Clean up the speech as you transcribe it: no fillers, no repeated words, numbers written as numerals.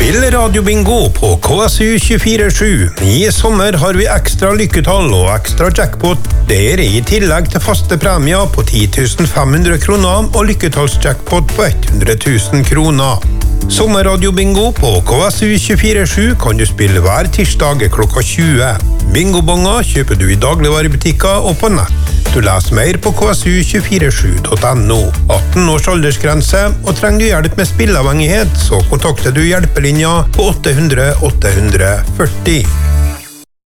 Spill radiobingo på KSU 24/7. I sommer har vi ekstra lykketall og ekstra jackpot. Det er i tillegg til faste premier på 10.500 kroner og lykketallsjackpot på 100 000 kroner. Sommerradiobingo på KSU 24/7 kan du spille hver tirsdag klokka 20. Bingobonger kjøper du i dagligvarebutikker og på nett. Du leser mer på ksu247.no. 18 års aldersgrense, og trenger du hjelp med spilleavhengighet, så kontakter du hjelpelinja på 800 840.